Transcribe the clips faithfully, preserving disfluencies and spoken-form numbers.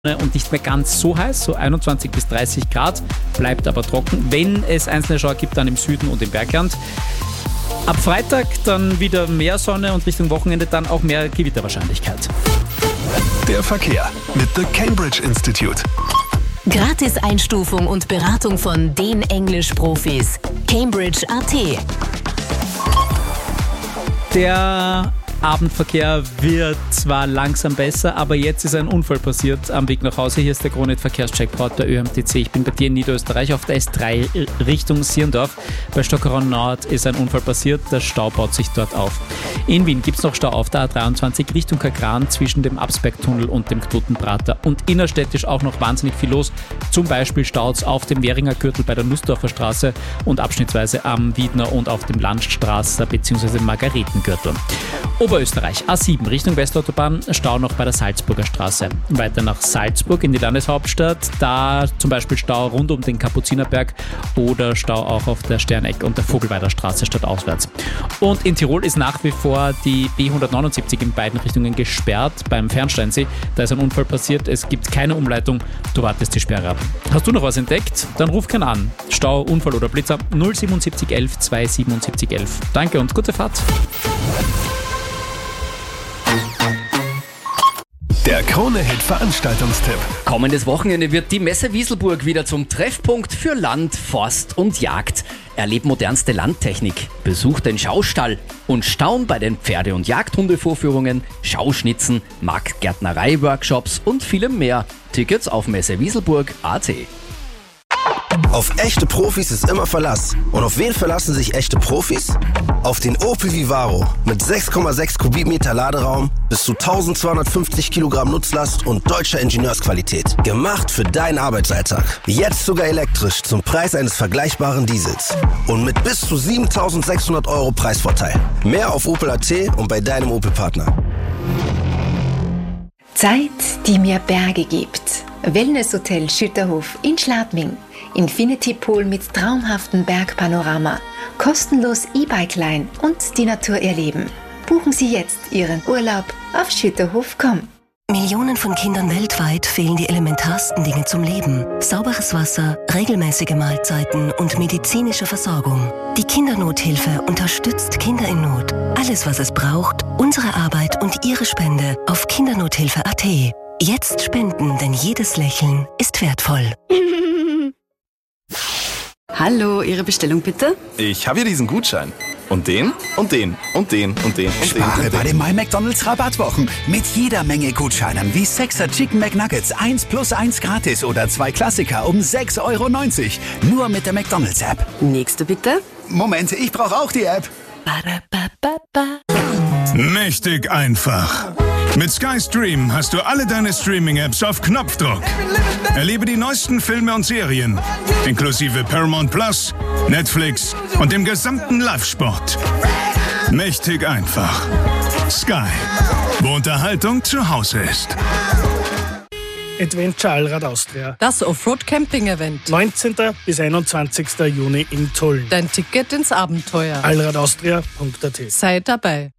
und nicht mehr ganz so heiß, so einundzwanzig bis dreißig Grad, bleibt aber trocken, wenn es einzelne Schauer gibt, dann im Süden und im Bergland. Ab Freitag dann wieder mehr Sonne und Richtung Wochenende dann auch mehr Gewitterwahrscheinlichkeit. Der Verkehr mit The Cambridge Institute. Gratis-Einstufung und Beratung von den Englisch-Profis. Cambridge Punkt a t. Der Abendverkehr wird zwar langsam besser, aber jetzt ist ein Unfall passiert am Weg nach Hause. Hier ist der Krone-Verkehrscheckport der Ö M T C. Ich bin bei dir in Niederösterreich auf der S drei Richtung Sierndorf. Bei Stockerau Nord ist ein Unfall passiert. Der Stau baut sich dort auf. In Wien gibt es noch Stau auf der A dreiundzwanzig Richtung Kagran zwischen dem Absbergtunnel und dem Knotenprater. Und innerstädtisch auch noch wahnsinnig viel los. Zum Beispiel Staus auf dem Währinger Gürtel bei der Nussdorfer Straße und abschnittsweise am Wiedner und auf dem Landstraße bzw. Margaretengürtel. Oberösterreich, A sieben Richtung Westautobahn, Stau noch bei der Salzburger Straße. Weiter nach Salzburg in die Landeshauptstadt, da zum Beispiel Stau rund um den Kapuzinerberg oder Stau auch auf der Sterneck und der Vogelweider Straße stadtauswärts. Und in Tirol ist nach wie vor die B hundertneunundsiebzig in beiden Richtungen gesperrt beim Fernsteinsee. Da ist ein Unfall passiert, es gibt keine Umleitung, du wartest die Sperre ab. Hast du noch was entdeckt? Dann ruf keinen an. Stau, Unfall oder Blitzer null siebenundsiebzig elf zweihundertsiebenundsiebzig elf. Danke und gute Fahrt. Der Krone-Hit-Veranstaltungstipp. Kommendes Wochenende wird die Messe Wieselburg wieder zum Treffpunkt für Land, Forst und Jagd. Erleb modernste Landtechnik, besuch den Schaustall und staun bei den Pferde- und Jagdhundevorführungen, Schauschnitzen, Marktgärtnerei-Workshops und vielem mehr. Tickets auf messewieselburg punkt a t. Auf echte Profis ist immer Verlass. Und auf wen verlassen sich echte Profis? Auf den Opel Vivaro mit sechs Komma sechs Kubikmeter Laderaum, bis zu eintausendzweihundertfünfzig Kilogramm Nutzlast und deutscher Ingenieursqualität. Gemacht für deinen Arbeitsalltag. Jetzt sogar elektrisch zum Preis eines vergleichbaren Diesels. Und mit bis zu siebentausendsechshundert Euro Preisvorteil. Mehr auf Opel Punkt a t und bei deinem Opel-Partner. Zeit, die mir Berge gibt. Wellnesshotel Schütterhof in Schladming. Infinity Pool mit traumhaftem Bergpanorama. Kostenlos E-Bike-Line und die Natur erleben. Buchen Sie jetzt Ihren Urlaub auf schütterhof punkt com. Millionen von Kindern weltweit fehlen die elementarsten Dinge zum Leben. Sauberes Wasser, regelmäßige Mahlzeiten und medizinische Versorgung. Die Kindernothilfe unterstützt Kinder in Not. Alles, was es braucht, unsere Arbeit und Ihre Spende auf kindernothilfe punkt a t. Jetzt spenden, denn jedes Lächeln ist wertvoll. Hallo, Ihre Bestellung bitte? Ich habe hier diesen Gutschein. Und den, und den, und den, und den, und den. Spare bei den My McDonald's Rabattwochen. Mit jeder Menge Gutscheinen wie sechser Chicken McNuggets eins plus eins gratis oder zwei Klassiker um sechs Euro neunzig. Nur mit der McDonald's App. Nächste bitte. Moment, ich brauche auch die App. Mächtig einfach. Mit Sky Stream hast du alle deine Streaming-Apps auf Knopfdruck. Erlebe die neuesten Filme und Serien, inklusive Paramount Plus, Netflix und dem gesamten Live-Sport. Mächtig einfach. Sky, wo Unterhaltung zu Hause ist. Adventure Allrad Austria. Das Offroad-Camping-Event. neunzehnten bis einundzwanzigsten Juni in Tulln. Dein Ticket ins Abenteuer. allradaustria punkt a t. Sei dabei.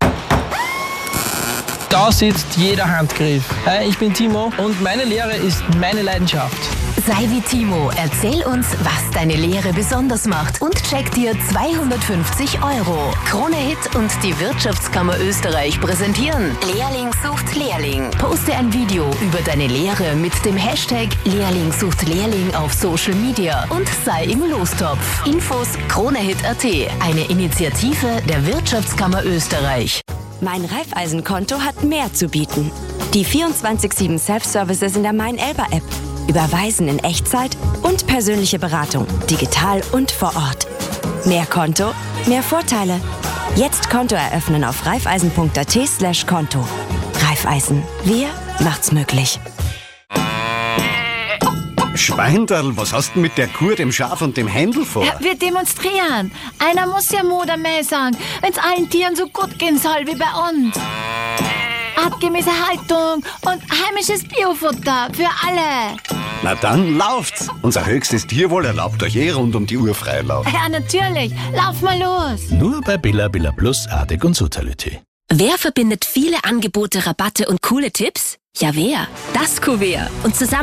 Da sitzt jeder Handgriff. Hi, ich bin Timo und meine Lehre ist meine Leidenschaft. Sei wie Timo, erzähl uns, was deine Lehre besonders macht und check dir zweihundertfünfzig Euro. Krone Hit und die Wirtschaftskammer Österreich präsentieren Lehrling sucht Lehrling. Poste ein Video über deine Lehre mit dem Hashtag Lehrling sucht Lehrling auf Social Media und sei im Lostopf. Infos kronehit punkt a t, eine Initiative der Wirtschaftskammer Österreich. Mein Raiffeisen-Konto hat mehr zu bieten. Die vierundzwanzig sieben Self-Services in der Mein-Elba-App. Überweisen in Echtzeit und persönliche Beratung, digital und vor Ort. Mehr Konto, mehr Vorteile. Jetzt Konto eröffnen auf raiffeisen punkt a t slash Konto. Raiffeisen, wir macht's möglich. Schweinderl, was hast du mit der Kuh, dem Schaf und dem Händel vor? Ja, wir demonstrieren. Einer muss ja Mutter mehr sagen, wenn's allen Tieren so gut gehen soll wie bei uns. Artgemäße Haltung und heimisches Biofutter für alle. Na dann lauft's. Unser höchstes Tierwohl erlaubt euch eh rund um die Uhr Freilauf. Ja, natürlich. Lauf mal los. Nur bei Billa Billa Plus, Artig und Sotality. Wer verbindet viele Angebote, Rabatte und coole Tipps? Ja, wer? Das Kuvert. Und zusammen